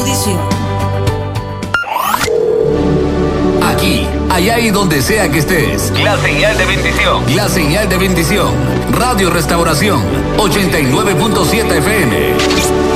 bendición. Aquí, allá y donde sea que estés. La señal de bendición. La señal de bendición. Radio Restauración 89.7 FM.